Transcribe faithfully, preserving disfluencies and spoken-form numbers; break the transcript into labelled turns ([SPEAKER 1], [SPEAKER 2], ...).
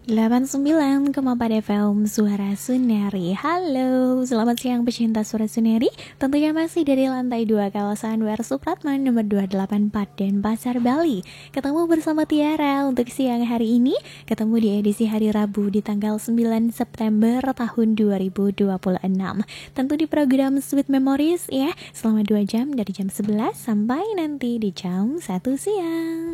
[SPEAKER 1] delapan puluh sembilan koma empat F M Suara Suneri. Halo, selamat siang pecinta Suara Suneri. Tentunya masih dari lantai dua kawasan W R Supratman nomor dua delapan empat dan Pasar Bali. Ketemu bersama Tiara untuk siang hari ini. Ketemu di edisi hari Rabu di tanggal sembilan September tahun dua ribu dua puluh enam. Tentu di program Sweet Memories ya, selama dua jam dari jam sebelas sampai nanti di jam satu siang.